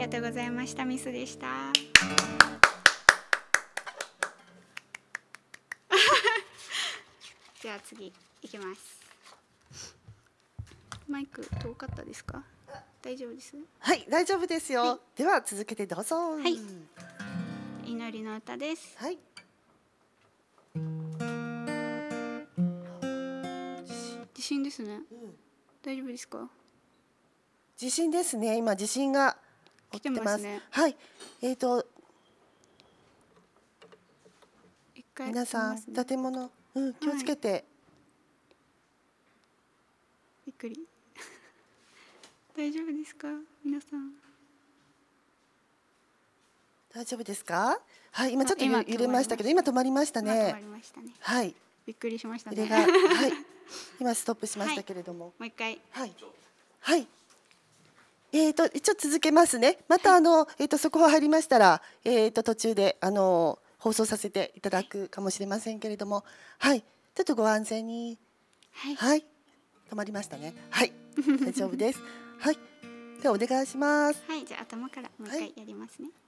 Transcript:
がとうございました。ミスでした。じゃあ次いきます。マイク遠かったですか？大丈夫です。 はい、大丈夫ですよ。 はい、 では続けてどうぞ。 はい、祈りの歌です。 はい。 地震ですね。大丈夫ですか？ 地震ですね。今地震が起きてます。 来てますね。 はい。 一回皆さん、 見ますね。 建物、気をつけて。 びっくり。大丈夫ですか、皆さん。 大丈夫ですか？はい、今ちょっと今揺れましたけど、今止まりました今止まね。 りましたね。 はい。 びっくりしましたね。 揺れが、はい。今ストップしましたけれども。 もう一回。 はい。はい。一応続けますね。また速報入りましたら、途中で放送させていただくかもしれませんけれども、はい。ちょっとご安全に。 はい。 はい。止まりましたね。はい。大丈夫です。はい。ではお願いします。 はい、じゃあ頭からもう一回やりますね。